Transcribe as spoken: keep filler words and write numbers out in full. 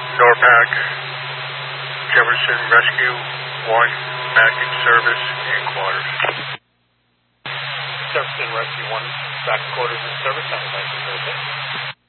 NORPAC, Jefferson Rescue one, back in service and quarters. Jefferson Rescue one, back quarters in service. Have a nice Thursday.